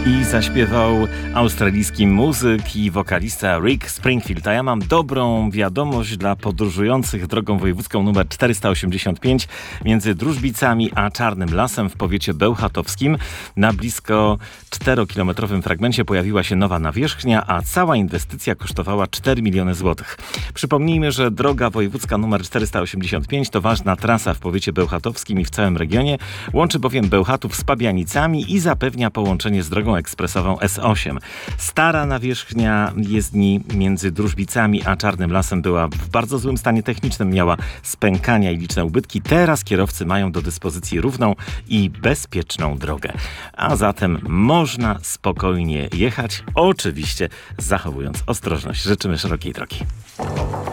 I zaśpiewał australijski muzyk i wokalista Rick Springfield. A ja mam dobrą wiadomość dla podróżujących drogą wojewódzką nr 485 między Drużbicami a Czarnym Lasem w powiecie bełchatowskim. Na blisko 4-kilometrowym fragmencie pojawiła się nowa nawierzchnia, a cała inwestycja kosztowała 4 miliony złotych. Przypomnijmy, że droga wojewódzka nr 485 to ważna trasa w powiecie bełchatowskim i w całym regionie. Łączy bowiem Bełchatów z Pabianicami i zapewnia połączenie z drogą ekspresową S8. Stara nawierzchnia jezdni między Drużbicami a Czarnym Lasem była w bardzo złym stanie technicznym, miała spękania i liczne ubytki. Teraz kierowcy mają do dyspozycji równą i bezpieczną drogę. A zatem można spokojnie jechać, oczywiście zachowując ostrożność. Życzymy szerokiej drogi.